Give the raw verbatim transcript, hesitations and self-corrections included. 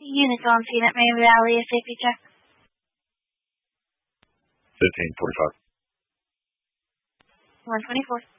Units on scene at Miami Valley, a safety check. fifteen forty-five. one twenty-four.